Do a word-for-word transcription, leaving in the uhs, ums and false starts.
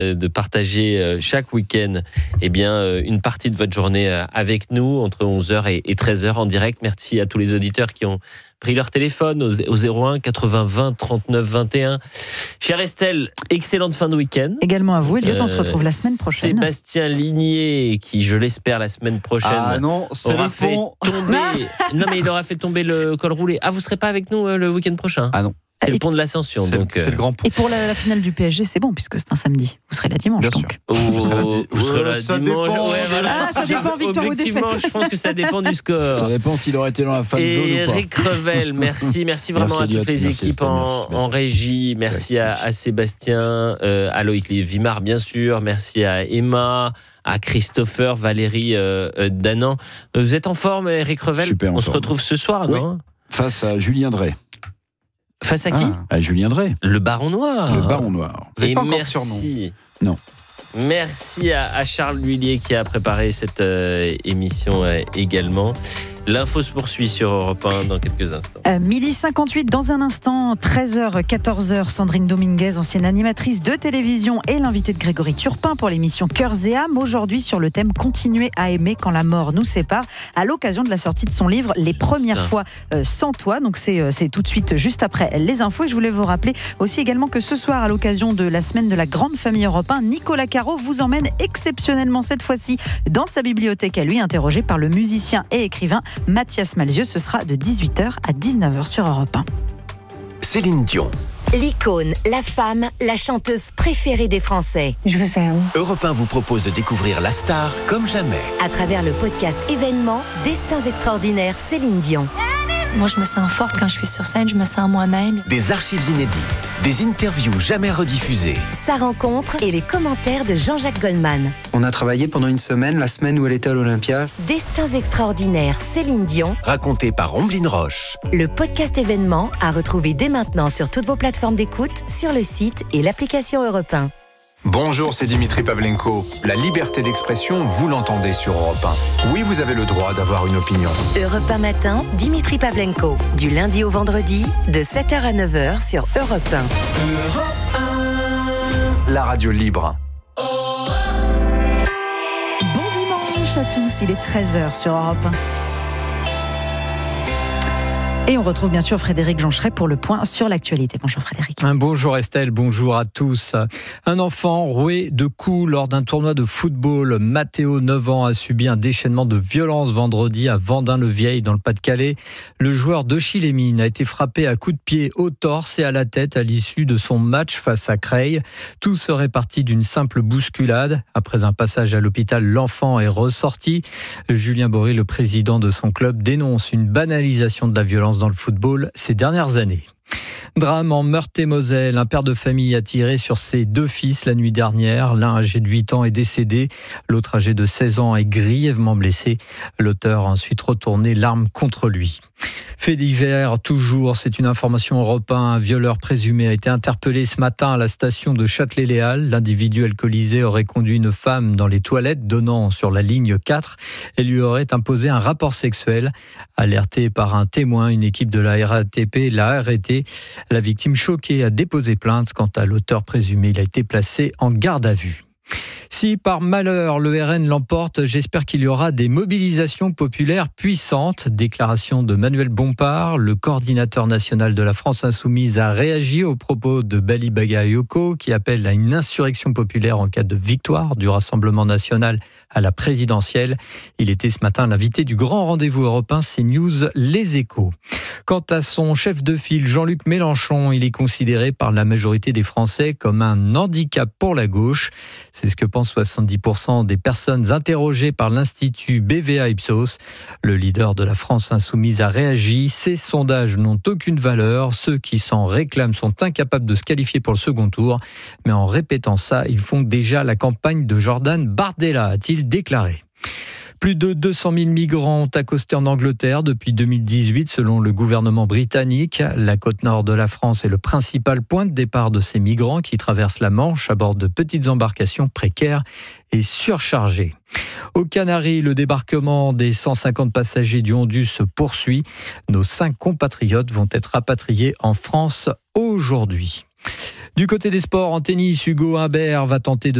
de partager chaque week-end eh bien, une partie de votre journée avec nous entre onze heures et treize heures en direct. Merci à tous les auditeurs qui ont pris leur téléphone au zéro un quatre-vingts vingt trente-neuf vingt et un. Chère Estelle, excellente fin de week-end. Également à vous, Elliot, on se retrouve la semaine prochaine. Sébastien Ligné, qui je l'espère la semaine prochaine ah non, c'est aura le fait fond. tomber. Non mais il aura fait tomber le col roulé. Ah, vous serez pas avec nous le week-end prochain? Ah non. C'est le pont de l'Ascension. C'est, donc, c'est le grand pont. Et pour la, la finale du P S G, c'est bon, puisque c'est un samedi. Vous serez là dimanche, Bien donc. Oh, vous serez là, di- vous serez là ça dimanche. dépend. Ouais, voilà. Ah, ça dépend, victoire ou défaite. Objectivement, je pense que ça dépend du score. Ça dépend s'il aurait été dans la fan zone Et ou pas. Eric Revel, merci, merci vraiment Merci, à toutes Elliot. les Merci, équipes Estelle. en, Merci, merci. en régie. Merci à, à Sébastien, euh, à Loïc Vimard, bien sûr. Merci à Emma, à Christopher, Valérie euh, euh, Danan. Vous êtes en forme, Eric Revel? Super en On se forme. retrouve ce soir, Oui. non? Face à Julien Drey. Face à qui? Ah. À Julien Drey, Le Baron Noir. le Baron Noir. Vous n'avez Et pas encore de merci. surnom. Non. Merci à, à Charles Lhuillier qui a préparé cette euh, émission euh, également. L'info se poursuit sur Europe un dans quelques instants. Euh, midi cinquante-huit, dans un instant, treize heures, quatorze heures, Sandrine Dominguez, ancienne animatrice de télévision, et l'invité de Grégory Turpin pour l'émission Cœurs et âmes. Aujourd'hui, sur le thème Continuer à aimer quand la mort nous sépare, à l'occasion de la sortie de son livre Les premières Ça. fois euh, sans toi. Donc, c'est, euh, c'est tout de suite, juste après les infos. Et je voulais vous rappeler aussi également que ce soir, à l'occasion de la semaine de la grande famille Europe un, Nicolas Caro vous emmène exceptionnellement cette fois-ci dans sa bibliothèque à lui, interrogé par le musicien et écrivain Mathias Malzieu. Ce sera de dix-huit heures à dix-neuf heures sur Europe un. Céline Dion. L'icône, la femme, la chanteuse préférée des Français. Je vous aime. Europe un vous propose de découvrir la star comme jamais. À travers le podcast événement Destins extraordinaires Céline Dion. Moi, je me sens forte quand je suis sur scène, je me sens moi-même. Des archives inédites, des interviews jamais rediffusées. Sa rencontre et les commentaires de Jean-Jacques Goldman. On a travaillé pendant une semaine, la semaine où elle était à l'Olympia. Destins extraordinaires Céline Dion. Raconté par Omblin Roche. Le podcast événement à retrouver dès maintenant sur toutes vos plateformes d'écoute, sur le site et l'application Europe un. Bonjour, c'est Dimitri Pavlenko. La liberté d'expression, vous l'entendez sur Europe un. Oui, vous avez le droit d'avoir une opinion. Europe un matin, Dimitri Pavlenko. Du lundi au vendredi, de sept heures à neuf heures sur Europe un. La radio libre. Bon dimanche à tous, il est treize heures sur Europe un. Et on retrouve bien sûr Frédéric Joncheret pour le point sur l'actualité. Bonjour Frédéric. Bonjour Estelle, bonjour à tous. Un enfant roué de coups lors d'un tournoi de football. Mathéo, neuf ans, a subi un déchaînement de violence vendredi à Vendin-le-Vieil dans le Pas-de-Calais. Le joueur d'Auchy-les-Mines a été frappé à coups de pied au torse et à la tête à l'issue de son match face à Creil. Tout serait parti d'une simple bousculade. Après un passage à l'hôpital, l'enfant est ressorti. Julien Bory, le président de son club, dénonce une banalisation de la violence dans le football ces dernières années. Drame en Meurthe-et-Moselle. Un père de famille a tiré sur ses deux fils la nuit dernière. L'un âgé de huit ans est décédé. L'autre âgé de seize ans est grièvement blessé. L'auteur a ensuite retourné l'arme contre lui. Fait divers, toujours, c'est une information Europe un. Un violeur présumé a été interpellé ce matin à la station de Châtelet-Léal. L'individu alcoolisé aurait conduit une femme dans les toilettes donnant sur la ligne quatre et lui aurait imposé un rapport sexuel. Alerté par un témoin, une équipe de la R A T P l'a arrêté. La victime choquée a déposé plainte. Quant à l'auteur présumé, il a été placé en garde à vue. Si par malheur le R N l'emporte, j'espère qu'il y aura des mobilisations populaires puissantes. Déclaration de Manuel Bompard, le coordinateur national de la France Insoumise, a réagi aux propos de Bali Bagayoko qui appelle à une insurrection populaire en cas de victoire du Rassemblement national à la présidentielle. Il était ce matin l'invité du grand rendez-vous européen CNews Les Échos. Quant à son chef de file, Jean-Luc Mélenchon, il est considéré par la majorité des Français comme un handicap pour la gauche. C'est ce que pensent soixante-dix pour cent des personnes interrogées par l'Institut B V A Ipsos. Le leader de la France Insoumise a réagi. Ces sondages n'ont aucune valeur. Ceux qui s'en réclament sont incapables de se qualifier pour le second tour. Mais en répétant ça, ils font déjà la campagne de Jordan Bardella, a-t-il déclaré. Plus de deux cent mille migrants ont accosté en Angleterre depuis deux mille dix-huit, selon le gouvernement britannique. La côte nord de la France est le principal point de départ de ces migrants qui traversent la Manche à bord de petites embarcations précaires et surchargées. Aux Canaries, le débarquement des cent cinquante passagers du Hondu se poursuit. Nos cinq compatriotes vont être rapatriés en France aujourd'hui. Du côté des sports, en tennis, Hugo Humbert va tenter de